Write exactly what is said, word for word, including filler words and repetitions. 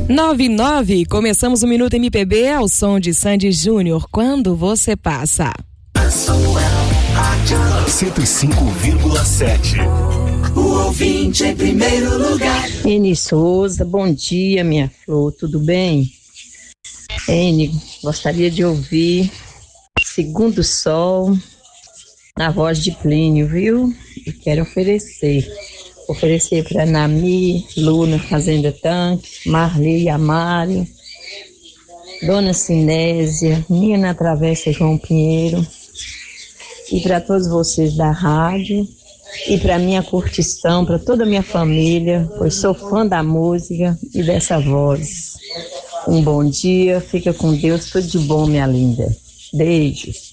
nove e nove, começamos o Minuto M P B ao som de Sandy Júnior, Quando Você Passa. A sua rádio cento e cinco vírgula sete. O ouvinte em primeiro lugar. Eni Souza, bom dia, minha flor, tudo bem? Eni, gostaria de ouvir Segundo Sol na voz de Plínio, viu? E quero oferecer. Oferecer para Nami, Luna, Fazenda Tanque, Marli, Amário, Dona Sinésia, Nina Travessa João Pinheiro, e para todos vocês da rádio, e para minha curtição, para toda a minha família, pois sou fã da música e dessa voz. Um bom dia, fica com Deus, tudo de bom, minha linda. Beijos.